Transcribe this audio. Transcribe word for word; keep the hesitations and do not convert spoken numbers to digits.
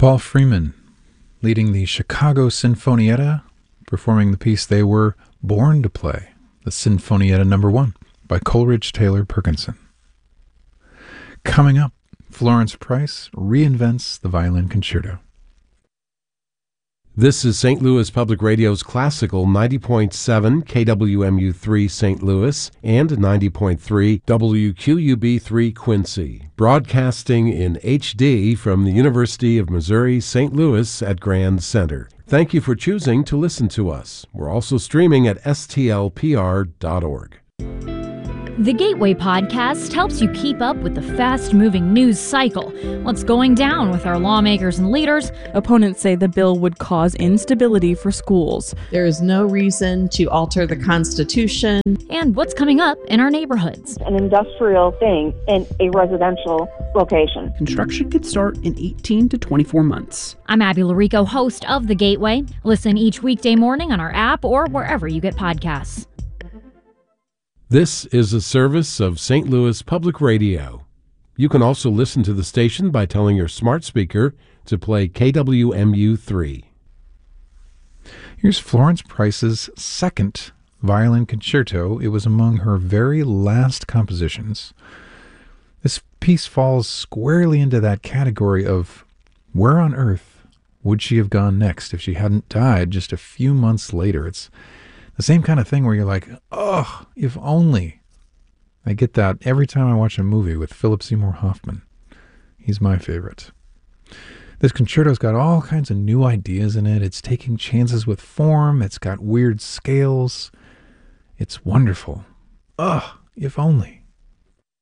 Paul Freeman, leading the Chicago Sinfonietta, performing the piece they were born to play, the Sinfonietta Number One by Coleridge Taylor Perkinson. Coming up, Florence Price reinvents the violin concerto. This is Saint Louis Public Radio's classical ninety point seven K W M U three Saint Louis and ninety point three W Q U B three Quincy, broadcasting in H D from the University of Missouri Saint Louis at Grand Center. Thank you for choosing to listen to us. We're also streaming at S T L P R dot org. The Gateway Podcast helps you keep up with the fast-moving news cycle. What's going down with our lawmakers and leaders? Opponents say the bill would cause instability for schools. There is no reason to alter the Constitution. And what's coming up in our neighborhoods. An industrial thing in a residential location. Construction could start in eighteen to twenty-four months. I'm Abby Larico, host of The Gateway. Listen each weekday morning on our app or wherever you get podcasts. This is a service of Saint Louis Public Radio. You can also listen to the station by telling your smart speaker to play K W M U three. Here's Florence Price's second violin concerto. It was among her very last compositions. This piece falls squarely into that category of where on earth would she have gone next if she hadn't died just a few months later. It's the same kind of thing where you're like, oh, if only. I get that every time I watch a movie with Philip Seymour Hoffman. He's my favorite. This concerto's got all kinds of new ideas in it. It's taking chances with form. It's got weird scales. It's wonderful. Oh, if only.